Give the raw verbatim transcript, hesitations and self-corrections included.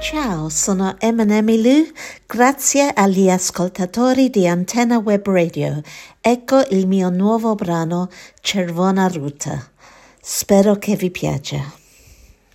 Ciao, sono Emanemi Lu, grazie agli ascoltatori di Antenna Web Radio. Ecco il mio nuovo brano Cervona Ruta. Spero che vi piaccia.